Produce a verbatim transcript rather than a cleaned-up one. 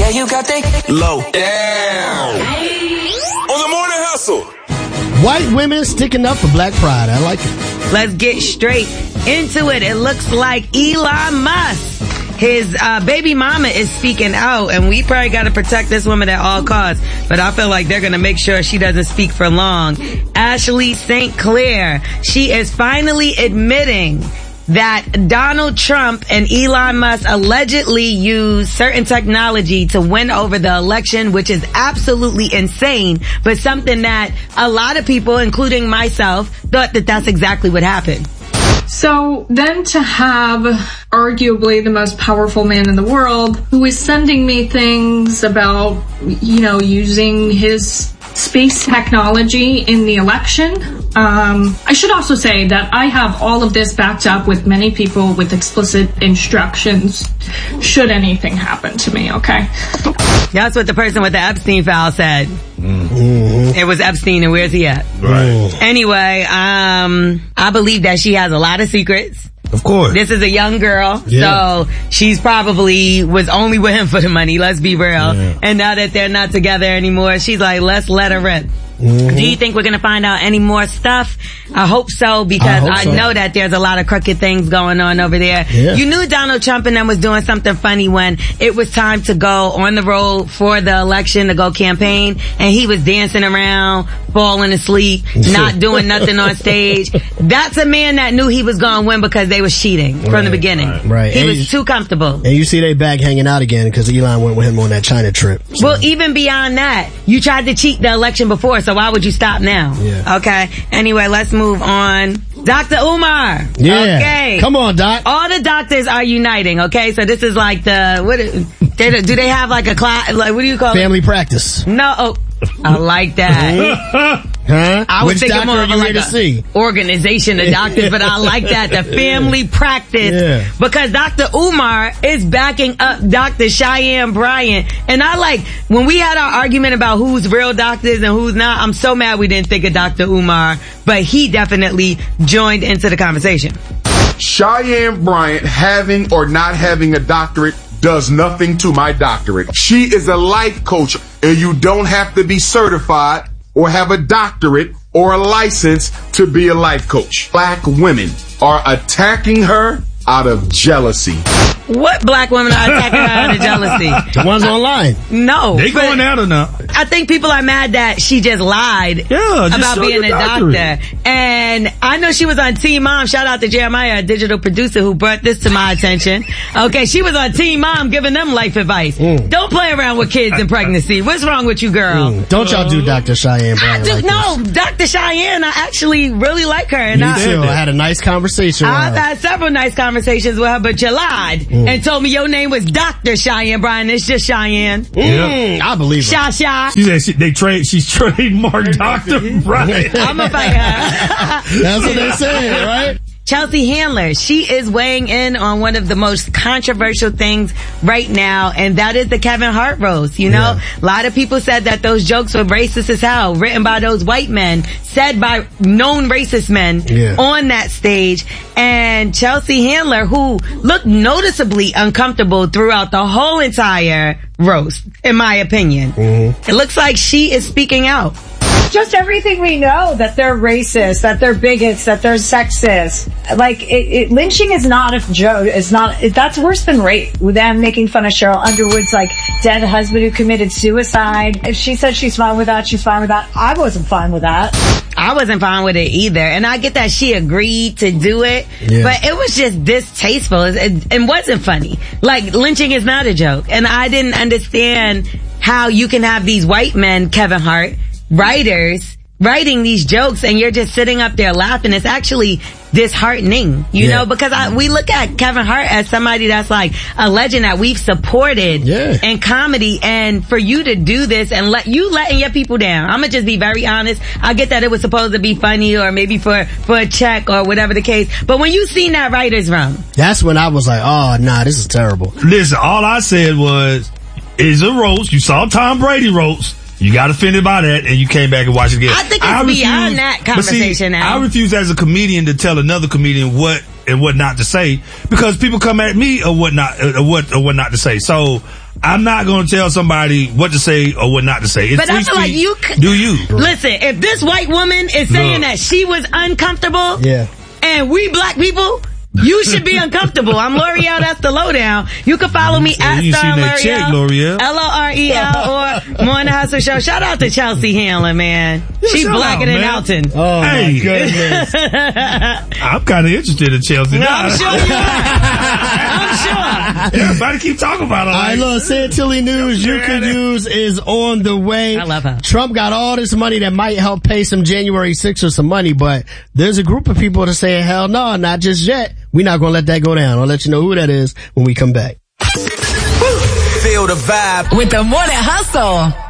Yeah, you got that low down. On the morning hustle. White women sticking up for Black Pride. I like it. Let's get straight into it. It looks like Elon Musk, his uh, baby mama is speaking out, and we probably got to protect this woman at all costs, but I feel like they're going to make sure she doesn't speak for long. Ashley Saint Clair, she is finally admitting that Donald Trump and Elon Musk allegedly used certain technology to win over the election, which is absolutely insane, but something that a lot of people, including myself, thought that that's exactly what happened. So then to have arguably the most powerful man in the world who is sending me things about, you know, using his space technology in the election. Um, I should also say that I have all of this backed up with many people with explicit instructions should anything happen to me, okay? That's what the person with the Epstein file said. Mm-hmm. It was Epstein, and where's he at? Right. Anyway, um, I believe that she has a lot of secrets. Of course. This is a young girl, yeah. so she's probably was only with him for the money, let's be real. Yeah. And now that they're not together anymore, she's like, let's let her rip. Mm-hmm. Do you think we're going to find out any more stuff? I hope so, because I, hope I so. know that there's a lot of crooked things going on over there. Yeah. You knew Donald Trump and them was doing something funny when it was time to go on the road for the election to go campaign, and he was dancing around, falling asleep, not doing nothing on stage. That's a man that knew he was going to win because they was cheating from right, the beginning. Right. right. He and was you, too comfortable. And you see they back hanging out again because Elon went with him on that China trip. So. Well, even beyond that, you tried to cheat the election before, so why would you stop now? Yeah. Okay. Anyway, let's move on. Doctor Umar. Yeah. Okay. Come on, Doc. All the doctors are uniting, okay? So this is like the, what, they, do they have like a class, like, what do you call Family it? Family practice. No, oh, I like that. Huh? I was Which thinking doctor more are of you like here to a see? organization of doctors, but I like that, the family practice. Yeah. Because Doctor Umar is backing up Doctor Cheyenne Bryant. And I like, when we had our argument about who's real doctors and who's not, I'm so mad we didn't think of Doctor Umar, but he definitely joined into the conversation. Cheyenne Bryant having or not having a doctorate does nothing to my doctorate. She is a life coach, and you don't have to be certified or have a doctorate or a license to be a life coach. Black women are attacking her out of jealousy. What black women are attacking her out of jealousy? The ones online. No. They going at her now. I think people are mad that she just lied yeah, just about being a doctorate. doctor. And I know she was on Teen Mom. Shout out to Jeremiah, a digital producer who brought this to my attention. Okay, she was on Teen Mom giving them life advice. Mm. Don't play around with kids in pregnancy. What's wrong with you, girl? Mm. Don't y'all do Doctor Cheyenne Bryant I do, like no, this. Doctor Cheyenne, I actually really like her. And Me I, too. I had a nice conversation with I've her. had several nice conversations with her, but you lied mm. and told me your name was Doctor Cheyenne Bryant. It's just Cheyenne. Mm. I believe her. Sha Sha. She said she, they trade. She's trademarked Doctor Bryant. I'm gonna fight her. That's what they say, right? Chelsea Handler, she is weighing in on one of the most controversial things right now, and that is the Kevin Hart roast. You know, yeah. a lot of people said that those jokes were racist as hell, written by those white men, said by known racist men yeah. on that stage. And Chelsea Handler, who looked noticeably uncomfortable throughout the whole entire roast, in my opinion, mm-hmm. it looks like she is speaking out. Just everything we know, that they're racist, that they're bigots, that they're sexist. Like, it, it, lynching is not a joke. It's not, it, that's worse than rape. With them making fun of Cheryl Underwood's, like, dead husband who committed suicide. If she said she's fine with that, she's fine with that. I wasn't fine with that. I wasn't fine with it either. And I get that she agreed to do it, yeah. but it was just distasteful. It, it wasn't funny. Like, lynching is not a joke. And I didn't understand how you can have these white men, Kevin Hart, writers writing these jokes, and you're just sitting up there laughing. It's actually disheartening, you yeah. know, because I, we look at Kevin Hart as somebody that's like a legend that we've supported yeah. in comedy, and for you to do this and let you letting your people down. I'm gonna just be very honest. I get that it was supposed to be funny or maybe for for a check or whatever the case, but when you seen that writer's room, that's when I was like, oh nah, this is terrible. Listen, all I said was, it's a roast. You saw Tom Brady roast. You got offended by that, and you came back and watched it again. I think it's I beyond refuse, that conversation see, now. I refuse as a comedian to tell another comedian what and what not to say, because people come at me or what not, or what or what not to say. So I'm not going to tell somebody what to say or what not to say. It's But I feel like you c- do you. Listen, if this white woman is saying Look. that she was uncomfortable, Yeah. and we black people, you should be uncomfortable. I'm L'Oreal, that's the lowdown. You can follow me at You Star seen that check, L'Oreal. L O R E L, or Morning Hustle Show. Shout out to Chelsea Handler, man. She's shout blacker out, than man. Elton. Oh Hey. my goodness. I'm kind of interested in Chelsea. No, now. I'm sure you are. I'm sure. Everybody keep talking about it. All right, Like, look, Santilli news you could use is on the way. I love her. Trump got all this money that might help pay some January sixth or some money, but there's a group of people that are saying, hell no, not just yet. We're not going to let that go down. I'll let you know who that is when we come back. Feel the vibe with the Morning Hustle.